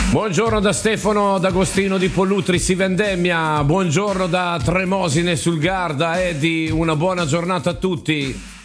Buongiorno da Stefano D'Agostino di Pollutri Vendemmia, buongiorno da Tremosine sul Garda, Eddie, una buona giornata a tutti.